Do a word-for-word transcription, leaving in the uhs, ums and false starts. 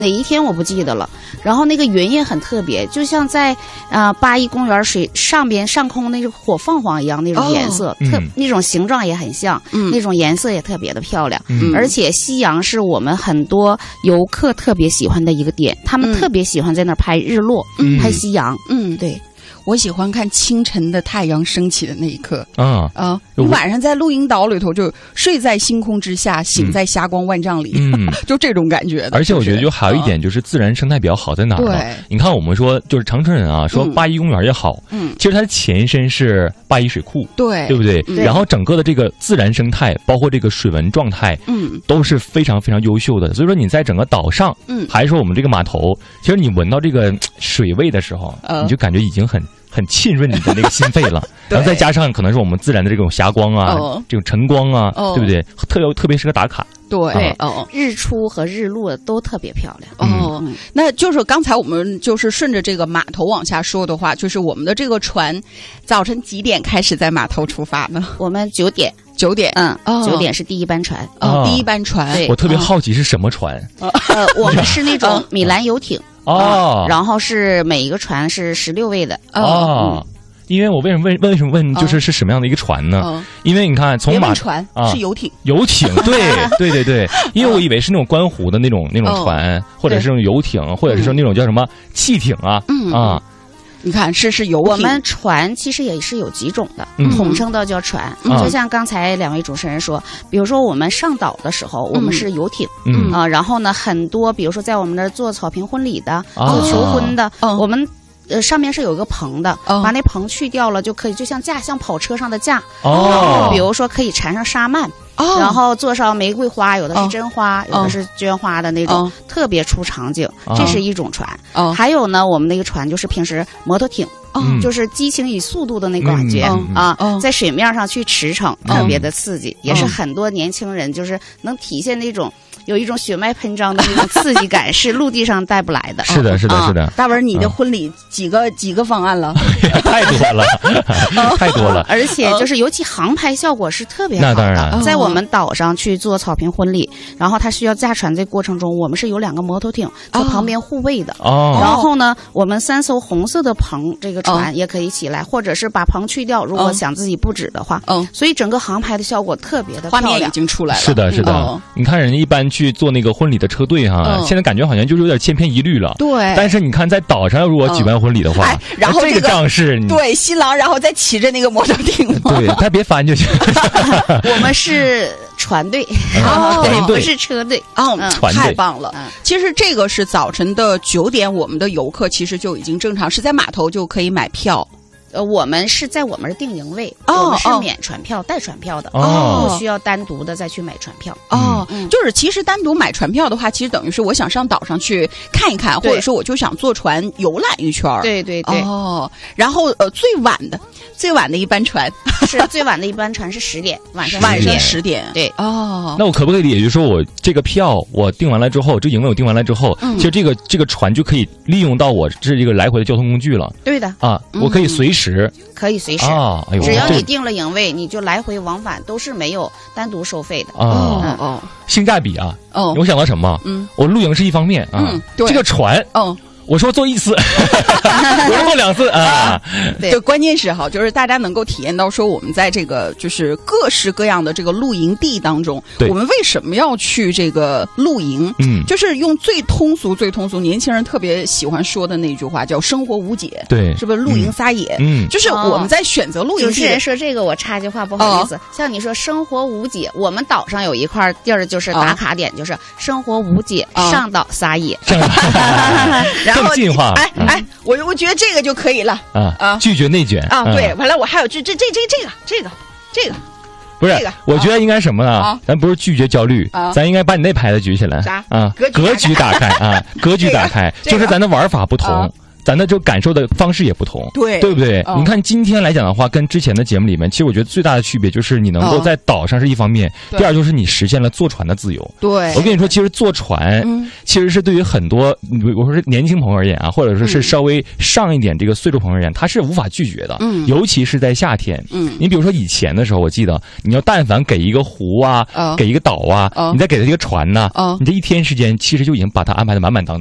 哪一天我不记得了。然后那个云也很特别，就像在啊、呃、八一公园水上边上空那个火凤凰一样那种颜色， 哦、 特、 嗯、 那种形状也很像，嗯、那种颜色也特别的漂亮。 嗯、 而且夕阳是我们很多游客特别喜欢的一个点，他们特别喜欢在那儿拍日落、嗯、拍夕阳。 嗯， 对。 我喜欢看清晨的太阳升起的那一刻啊啊！你晚上在露营岛里头就睡在星空之下，醒在霞光万丈里， 嗯， 就这种感觉的。 而且我觉得就还有一点就是自然生态比较好在哪儿呢？ 对， 你看我们说就是长春人啊，说八一公园也好， 嗯， 其实它的前身是八一水库， 对， 对不对？ 嗯、 然后整个的这个自然生态，包括这个水文状态， 嗯， 都是非常非常优秀的。所以说你在整个岛上， 嗯， 还是说我们这个码头，其实你闻到这个水味的时候， 呃、 你就感觉已经很。很浸润你的那个心肺了，然后再加上可能是我们自然的这种霞光啊， 哦、 这种晨光啊， 哦、 对不对？特别特别适合打卡。 对， 啊、 哦， 日出和日落都特别漂亮。 哦，嗯、那就是刚才我们就是顺着这个码头往下说的话，就是我们的这个船早晨几点开始在码头出发呢？ 我们九点。 九点， 嗯， 哦、 九点是第一班船， 哦，第一班船。 对， 我特别好奇是什么船？ 呃，我们是那种米兰游艇哦、 嗯，然后是每一个船是十六位的哦。嗯因为我为什么问为什么问就是是什么样的一个船呢？ 嗯、 因为你看从马船、 啊、 是游艇， 游艇对对对对，因为我以为是那种观湖的那种那种船， 哦、 或者是那种游艇，或者是说那种叫什么汽艇啊、 嗯、 啊。 你看，是是游艇。 我们船其实也是有几种的， 嗯、 统称的叫船。 嗯、 就像刚才两位主持人说，比如说我们上岛的时候，我们是游艇， 嗯啊、呃，然后呢，很多比如说在我们那儿做草坪婚礼的、 啊、 做求婚的， 哦、 我们。呃，上面是有个棚的， 哦、 把那棚去掉了就可以，就像架，像跑车上的架。 哦。 然后比如说可以缠上纱幔， 哦、 然后做上玫瑰花，有的是真花， 哦、 有的是绢花的那种， 哦、 特别出场景。 哦、 这是一种船。 哦。 还有呢，我们那个船就是平时摩托艇， 哦、 就是激情与速度的那个感觉、 嗯、 啊、 哦， 在水面上去驰骋，特别的刺激，也是很多年轻人就是能体现那种。有一种血脉喷张的那种刺激感，是陆地上带不来的。 是的，是的，是的。 大文，你的婚礼几个、嗯、几个方案了？ 太多了，太多了。 而且就是尤其航拍效果是特别好的。 那当然， 在我们岛上去做草坪婚礼，然后它需要驾船，这过程中我们是有两个摩托艇在旁边护卫的。 哦。 然后呢，我们三艘红色的棚，这个船也可以起来，或者是把棚去掉，如果想自己布置的话。 嗯。 所以整个航拍的效果特别的漂亮， 画面已经出来了。 是的，是的。 嗯、 你看人家一般去做那个婚礼的车队哈， 嗯、 现在感觉好像就是有点千篇一律了。 对。 但是你看在岛上如果举办婚礼的话， 嗯哎、然后、这个、 这个仗势， 对新郎然后再骑着那个摩托艇， 对他别翻就行。 我们是船队， 哦， 对，不是车队哦， 嗯、 太棒了、 嗯。 其实这个是早晨的九点，我们的游客其实就已经正常是在码头就可以买票。 呃，我们是在我们的定营位， 哦、 我们是免船票、带船票的， 哦， 不需要单独的再去买船票。 哦、 嗯， 就是其实单独买船票的话，其实等于是我想上岛上去看一看，或者说我就想坐船游览一圈。 对对对。 哦，然后呃，最晚的最晚的一班船是最晚的一班船是十点，晚上晚上十点。 对。 哦， 那我可不可以，也就是说我这个票我订完了之后，这营位我订完了之后， 嗯、 其实这个这个船就可以利用到我这一个来回的交通工具了。 对的。 啊，我可以随时。 嗯可以随时啊，哎呦， 只要你定了营位，你就来回往返都是没有单独收费的。 哦哦哦， 性价比啊！ 哦， 我想到什么？ 嗯， 我露营是一方面啊， 嗯，对， 这个船， 哦。 我说坐一次，我说坐两次啊。 对，关键是哈，就是大家能够体验到说，我们在这个就是各式各样的这个露营地当中，我们为什么要去这个露营？ 嗯， 就是用最通俗、最通俗，年轻人特别喜欢说的那句话叫“生活无解”。 对， 是不是露营撒野？ 嗯， 就是我们在选择露营地。 主持人说这个，我插句话，不好意思。像你说生活无解，我们岛上有一块地儿就是打卡点，就是生活无解，上岛撒野。 然后进化。 哎哎，我我觉得这个就可以了啊啊！拒绝内卷啊！对，完了我还有这这这这这个这个这个， 不是，我觉得应该什么呢？咱不是拒绝焦虑，咱应该把你那牌子举起来啥啊？格局打开啊！格局打开，就是咱的玩法不同。 咱的这个感受的方式也不同， 对对不对？ 嗯、 你看今天来讲的话，跟之前的节目里面，其实我觉得最大的区别就是你能够在岛上是一方面， 嗯、 第二就是你实现了坐船的自由。 对， 我跟你说，其实坐船，嗯、其实是对于很多我说是年轻朋友而言啊，或者说是稍微上一点这个岁数朋友而言，他是无法拒绝的。嗯，尤其是在夏天。嗯，你比如说以前的时候，我记得你要但凡给一个湖啊，哦、给一个岛啊，哦、你再给他一个船呐、啊，哦、你这一天时间其实就已经把它安排的满满当当。